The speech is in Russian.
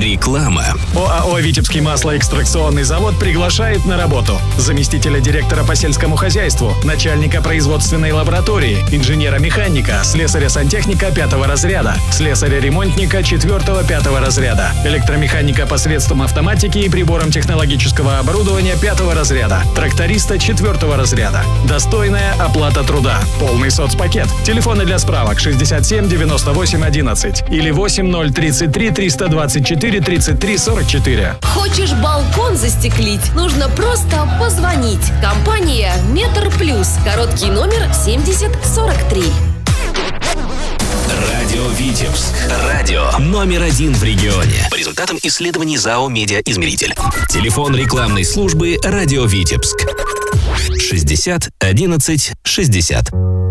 Реклама. ОАО «Витебский маслоэкстракционный завод» приглашает на работу заместителя директора по сельскому хозяйству, начальника производственной лаборатории, инженера-механика, слесаря-сантехника 5 разряда, слесаря-ремонтника 4-5 разряда, электромеханика посредством автоматики и прибором технологического оборудования 5 разряда, тракториста 4 разряда. Достойная оплата труда. Полный соцпакет. Телефоны для справок 67 98 11 или 8033 324 33 44. Хочешь балкон застеклить? Нужно просто позвонить. Компания «Метр Плюс». Короткий номер 7043. Радио Витебск. Радио номер 1 в регионе. По результатам исследований ЗАО «Медиаизмеритель». Телефон рекламной службы «Радио Витебск». 60 11 60.